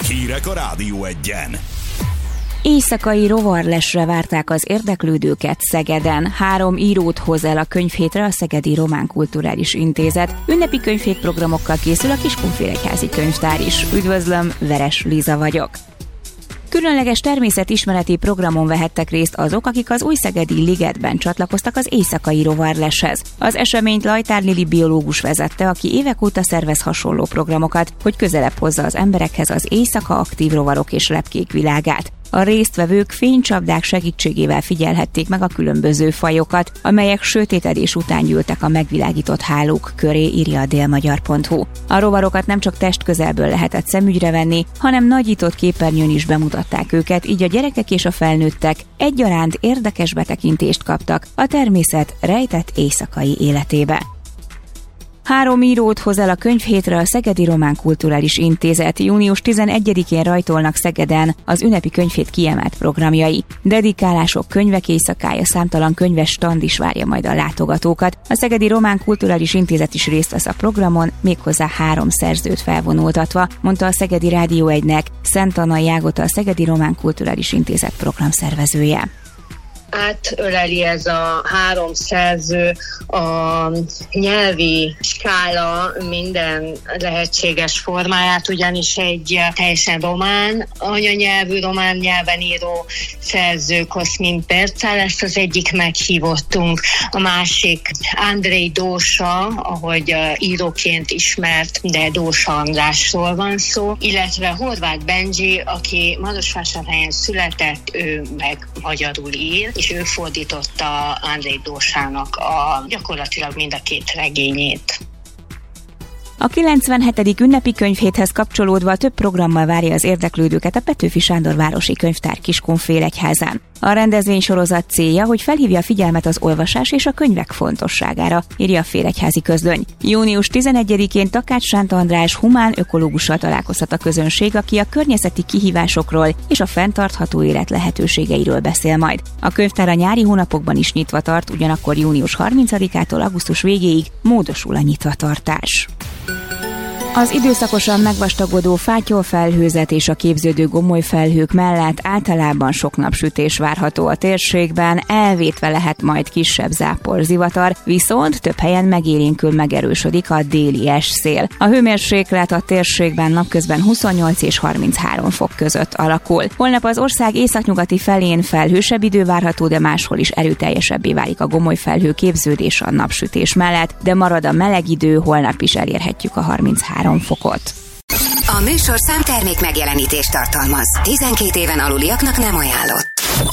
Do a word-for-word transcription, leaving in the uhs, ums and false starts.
Hírek a Rádió Egyen. Éjszakai rovarlesre várták az érdeklődőket Szegeden. Három írót hoz el a könyvhétre a Szegedi Román Kulturális Intézet. Ünnepi könyvhét programokkal készül a Kiskunfélegyházi Könyvtár is. Üdvözlöm, Veres Liza vagyok. Különleges természetismereti programon vehettek részt azok, akik az Újszegedi Ligetben csatlakoztak az éjszakai rovarleshez. Az eseményt Lajtár Lili biológus vezette, aki évek óta szervez hasonló programokat, hogy közelebb hozza az emberekhez az éjszaka aktív rovarok és lepkék világát. A résztvevők fénycsapdák segítségével figyelhették meg a különböző fajokat, amelyek sötétedés után gyűltek a megvilágított hálók köré, írja a délmagyar pont hu. A rovarokat nem csak testközelből lehetett szemügyre venni, hanem nagyított képernyőn is bemutatták őket, így a gyerekek és a felnőttek egyaránt érdekes betekintést kaptak a természet rejtett éjszakai életébe. Három írót hoz el a könyvhétre a Szegedi Román Kulturális Intézet. június tizenegyedikén rajtolnak Szegeden az ünnepi könyvhét kiemelt programjai. Dedikálások, könyvek éjszakája, számtalan könyves stand is várja majd a látogatókat. A Szegedi Román Kulturális Intézet is részt vesz a programon, méghozzá három szerzőt felvonultatva, mondta a Szegedi Rádió egynek Szentannai Ágota, a Szegedi Román Kulturális Intézet programszervezője. Átöleli ez a három szerző a nyelvi skála minden lehetséges formáját, ugyanis egy teljesen román, anyanyelvű, román nyelven író szerző, Koszmin Percál lesz az egyik meghívottunk, a másik Andrei Dósa, ahogy íróként ismert, de Dósa Andrásról van szó, illetve Horváth Benji, aki Marosvásárhelyen született, ő meg magyarul ír, és ő fordította Andrei Dósának a, gyakorlatilag mind a két regényét. A kilencvenhetedik ünnepi könyvhéthez kapcsolódva több programmal várja az érdeklődőket a Petőfi Sándor Városi Könyvtár Kiskunfélegyházán. A rendezvénysorozat célja, hogy felhívja a figyelmet az olvasás és a könyvek fontosságára, írja a Félegyházi Közlöny. június tizenegyedikén Takács Sánt András humán ökológussal találkozhat a közönség, aki a környezeti kihívásokról és a fenntartható élet lehetőségeiről beszél majd. A könyvtár a nyári hónapokban is nyitva tart, ugyanakkor június harmincadikától augusztus végéig módosul a nyitvatartás. Az időszakosan megvastagodó fátyolfelhőzet és a képződő gomolyfelhők mellett általában sok napsütés várható a térségben, elvétve lehet majd kisebb záporzivatar, viszont több helyen megélénkül megerősödik a déli esszél. A hőmérséklet a térségben napközben huszonnyolc és harminchárom fok között alakul. Holnap az ország északnyugati felén felhősebb idő várható, de máshol is erőteljesebbé válik a gomolyfelhő képződés a napsütés mellett, de marad a meleg idő, holnap is elérhetjük a harminchárom fokot. A műsorszám termék megjelenítést tartalmaz. tizenkét éven aluliaknak nem ajánlott.